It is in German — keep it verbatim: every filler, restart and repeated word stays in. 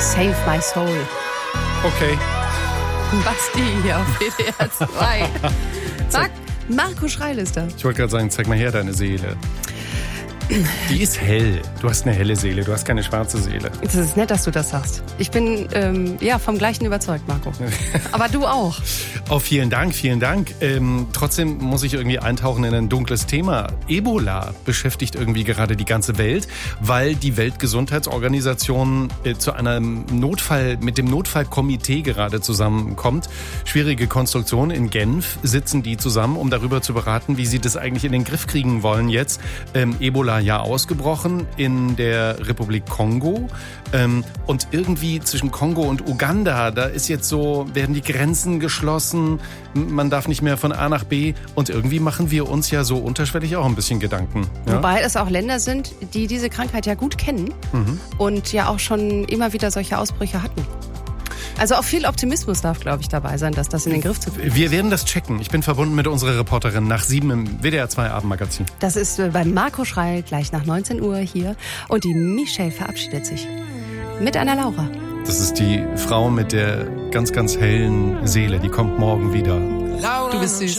Save My Soul. Okay. Basti hier auf W D R zwei. Sag, Marco Schreil ist da. Ich wollte gerade sagen, zeig mal her deine Seele. Die ist hell. Du hast eine helle Seele, du hast keine schwarze Seele. Es ist nett, dass du das sagst. Ich bin ähm, ja vom Gleichen überzeugt, Marco. Aber du auch. Oh, vielen Dank, vielen Dank. Ähm, trotzdem muss ich irgendwie eintauchen in ein dunkles Thema. Ebola beschäftigt irgendwie gerade die ganze Welt, weil die Weltgesundheitsorganisation äh, zu einem Notfall, mit dem Notfallkomitee gerade zusammenkommt. Schwierige Konstruktion. In Genf sitzen die zusammen, um darüber zu beraten, wie sie das eigentlich in den Griff kriegen wollen jetzt. Ähm, Ebola ja ausgebrochen in der Republik Kongo. Ähm, und irgendwie zwischen Kongo und Uganda, da ist jetzt so, werden die Grenzen geschlossen, man darf nicht mehr von A nach B und irgendwie machen wir uns ja so unterschwellig auch ein bisschen Gedanken. Ja? Wobei es auch Länder sind, die diese Krankheit ja gut kennen mhm. und ja auch schon immer wieder solche Ausbrüche hatten. Also auch viel Optimismus darf, glaube ich, dabei sein, dass das in den Griff zu kriegen. Wir werden das checken. Ich bin verbunden mit unserer Reporterin nach sieben im W D R zwei Abendmagazin. Das ist bei Marco Schreil gleich nach neunzehn Uhr hier. Und die Michelle verabschiedet sich mit einer Laura. Das ist die Frau mit der ganz, ganz hellen Seele. Die kommt morgen wieder. Du bist süß.